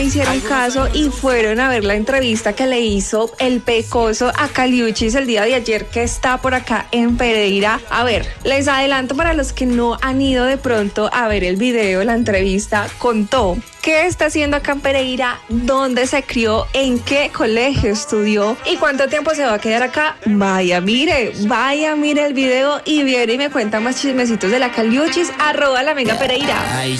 hicieron caso y fueron a ver la entrevista que le hizo el Pecoso a Caliuchis el día de ayer, que está por acá en Pereira. A ver, les adelanto para los que no han ido de pronto a ver el video, la entrevista, contó qué está haciendo acá en Pereira, dónde se crió, en qué colegio estudió y cuánto tiempo se va a quedar acá. Vaya, mire el video y viene y me cuenta más chismecitos de la Caliuchis, @la Mega Pereira. Ay,